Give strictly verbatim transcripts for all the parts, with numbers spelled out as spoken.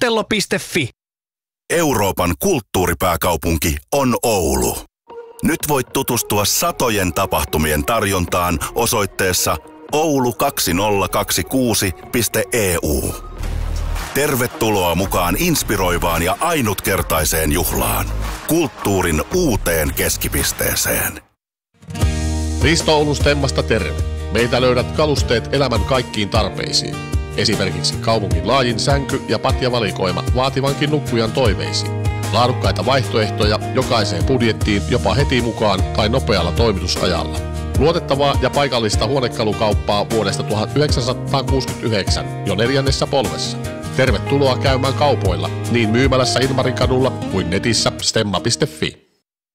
Otello piste fi. Euroopan kulttuuripääkaupunki on Oulu. Nyt voit tutustua satojen tapahtumien tarjontaan osoitteessa oulu kaksituhattakaksikymmentäkuusi piste e u. Tervetuloa mukaan inspiroivaan ja ainutkertaiseen juhlaan. Kulttuurin uuteen keskipisteeseen. Risto Oulun Stemmasta terve. Meitä löydät kalusteet elämän kaikkiin tarpeisiin. Esimerkiksi kaupungin laajin sänky- ja patjavalikoima vaativankin nukkujan toiveisiin. Laadukkaita vaihtoehtoja jokaiseen budjettiin jopa heti mukaan tai nopealla toimitusajalla. Luotettavaa ja paikallista huonekalukauppaa vuodesta tuhatyhdeksänsataakuusikymmentäyhdeksän jo neljännessä polvessa. Tervetuloa käymään kaupoilla niin myymälässä Ilmarin kadulla kuin netissä stemma piste fi.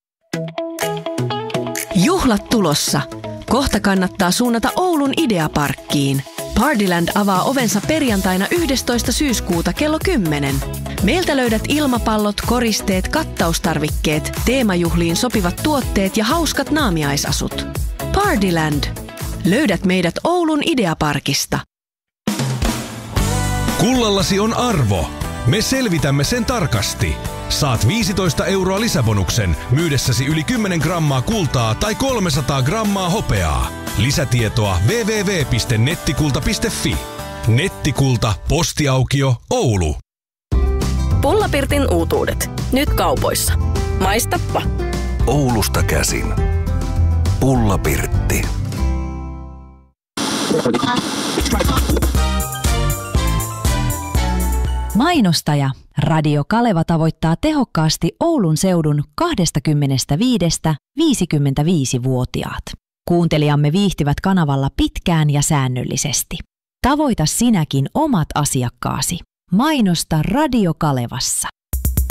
Juhlat tulossa. Kohta kannattaa suunnata Oulun Ideaparkkiin. Partyland avaa ovensa perjantaina yhdestoista syyskuuta kello kymmenen. Meiltä löydät ilmapallot, koristeet, kattaustarvikkeet, teemajuhliin sopivat tuotteet ja hauskat naamiaisasut. Partyland. Löydät meidät Oulun Ideaparkista. Kullallasi on arvo. Me selvitämme sen tarkasti. Saat viisitoista euroa lisäbonuksen myydessäsi yli kymmenen grammaa kultaa tai kolmesataa grammaa hopeaa. Lisätietoa double-u double-u double-u piste nettikulta piste fi. Nettikulta, postiaukio, Oulu. Pullapirtin uutuudet. Nyt kaupoissa. Maistappa. Oulusta käsin. Pullapirtti. Mainostaja. Radio Kaleva tavoittaa tehokkaasti Oulun seudun kaksikymmentäviidestä–viisikymmentäviisi-vuotiaat. Kuuntelijamme viihtyvät kanavalla pitkään ja säännöllisesti. Tavoita sinäkin omat asiakkaasi. Mainosta Radio Kalevassa.